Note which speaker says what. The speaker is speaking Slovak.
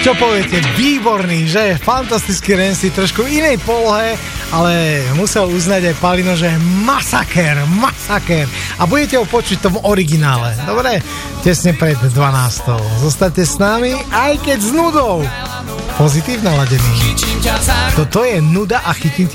Speaker 1: Čo poviete? Výborný, že? Fantastický Renzi, trošku inej polohe, ale musel uznať aj Palino, že masaker. A budete ho počuť v tom originále. Dobre? Tesne pred 12. Zostaňte s nami, aj keď s nudou. Pozitívne ladený. Toto je Nuda a chytím ťa